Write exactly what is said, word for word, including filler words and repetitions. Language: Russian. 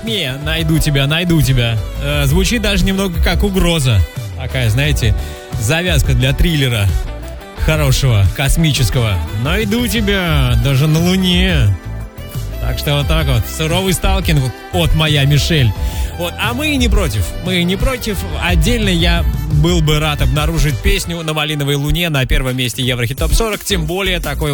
Не, найду тебя, найду тебя. Э, звучит даже немного как угроза. Такая, знаете, завязка для триллера хорошего, космического. Найду тебя даже на Луне. Так что вот так вот. Суровый сталкинг от «Моя Мишель». Вот, а мы не против. Мы не против. Отдельно я был бы рад обнаружить песню «На малиновой луне» на первом месте Еврохит Топ сорок. Тем более такой